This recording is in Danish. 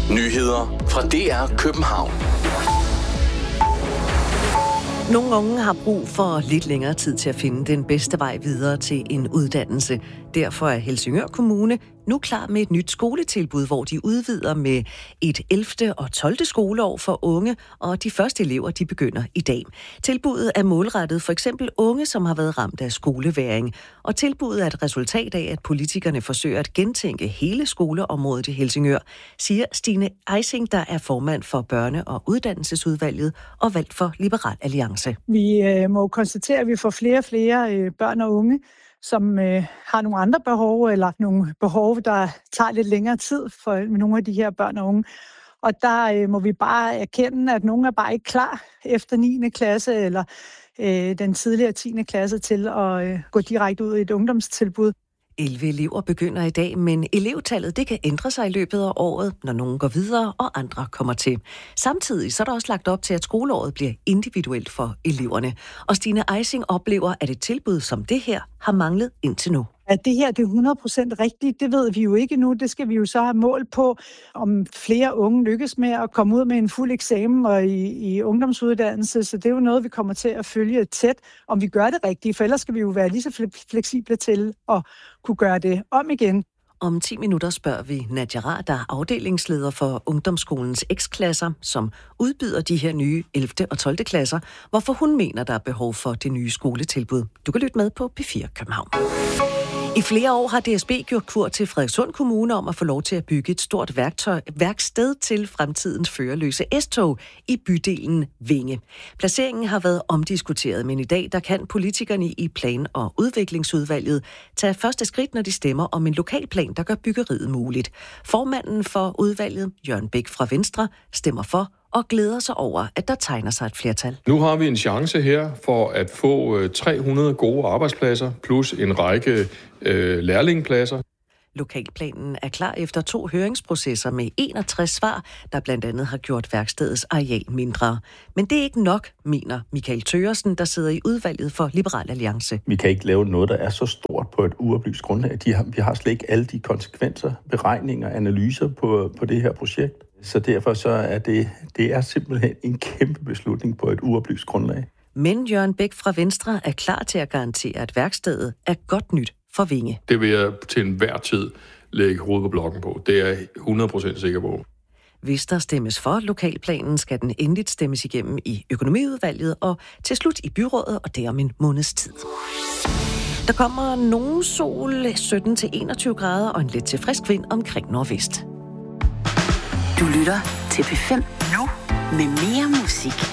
Nyheder fra DR København. Nogle unge har brug for lidt længere tid til at finde den bedste vej videre til en uddannelse. Derfor er Helsingør Kommune nu klar med et nyt skoletilbud, hvor de udvider med et 11. og 12. skoleår for unge, og de første elever de begynder i dag. Tilbuddet er målrettet for eksempel unge, som har været ramt af skolevægring. Og tilbuddet er et resultat af, at politikerne forsøger at gentænke hele skoleområdet i Helsingør, siger Stine Eising, der er formand for Børne- og Uddannelsesudvalget og valgt for Liberal Alliance. Vi må konstatere, at vi får flere og flere børn og unge, som har nogle andre behov, eller nogle behov, der tager lidt længere tid for nogle af de her børn og unge. Og der må vi bare erkende, at nogle er bare ikke klar efter 9. klasse eller den tidligere 10. klasse til at gå direkte ud i et ungdomstilbud. 11 elever begynder i dag, men elevtallet det kan ændre sig i løbet af året, når nogen går videre og andre kommer til. Samtidig så er der også lagt op til, at skoleåret bliver individuelt for eleverne. Og Stine Eising oplever, at et tilbud som det her har manglet indtil nu. At det her det er 100% rigtigt, det ved vi jo ikke nu. Det skal vi jo så have mål på, om flere unge lykkes med at komme ud med en fuld eksamen og i ungdomsuddannelse. Så det er jo noget, vi kommer til at følge tæt, om vi gør det rigtigt. For ellers skal vi jo være lige så fleksible til at kunne gøre det om igen. Om 10 minutter spørger vi Nadia Ra, der er afdelingsleder for ungdomsskolens X-klasser, som udbyder de her nye 11. og 12. klasser, hvorfor hun mener, der er behov for det nye skoletilbud. Du kan lytte med på P4 København. I flere år har DSB gjort kur til Frederikssund Kommune om at få lov til at bygge et stort værksted til fremtidens førerløse S-tog i bydelen Vinge. Placeringen har været omdiskuteret, men i dag der kan politikerne i Plan- og Udviklingsudvalget tage første skridt, når de stemmer om en lokalplan, der gør byggeriet muligt. Formanden for udvalget, Jørgen Bæk fra Venstre, stemmer for og glæder sig over, at der tegner sig et flertal. Nu har vi en chance her for at få 300 gode arbejdspladser plus en række lærlingepladser. Lokalplanen er klar efter 2 høringsprocesser med 61 svar, der blandt andet har gjort værkstedets areal mindre. Men det er ikke nok, mener Michael Thøgersen, der sidder i udvalget for Liberal Alliance. Vi kan ikke lave noget, der er så stort på et uoplyst grundlag. Vi har slet ikke alle de konsekvenser, beregninger, analyser på det her projekt. Så derfor så er det er simpelthen en kæmpe beslutning på et uoplyst grundlag. Men Jørgen Bæk fra Venstre er klar til at garantere, at værkstedet er godt nyt for Vinge. Det vil jeg til enhver tid lægge hovedet på blokken på. Det er jeg 100% sikker på. Hvis der stemmes for lokalplanen, skal den endeligt stemmes igennem i økonomiudvalget og til slut i byrådet, og det om en måneds tid. Der kommer nogen sol, 17-21 grader og en let til frisk vind omkring nordvest. Du lytter til P5 nu med mere musik.